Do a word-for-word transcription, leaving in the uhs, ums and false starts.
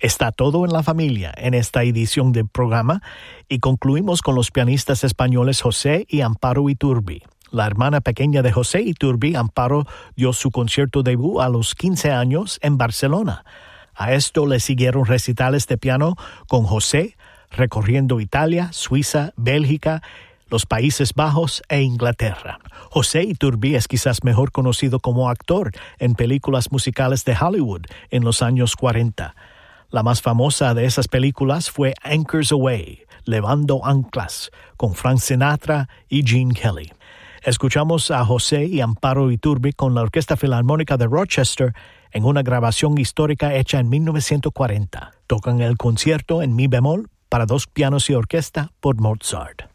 Está todo en la familia en esta edición del programa y concluimos con los pianistas españoles José y Amparo Iturbi. La hermana pequeña de José Iturbi, Amparo, dio su concierto debut a los quince años en Barcelona. A esto le siguieron recitales de piano con José, recorriendo Italia, Suiza, Bélgica, los Países Bajos e Inglaterra. José Iturbi es quizás mejor conocido como actor en películas musicales de Hollywood en los años cuarenta. La más famosa de esas películas fue Anchors Aweigh, Levando Anclas, con Frank Sinatra y Gene Kelly. Escuchamos a José y Amparo Iturbi con la Orquesta Filarmónica de Rochester en una grabación histórica hecha en mil novecientos cuarenta. Tocan el concierto en mi bemol para dos pianos y orquesta por Mozart.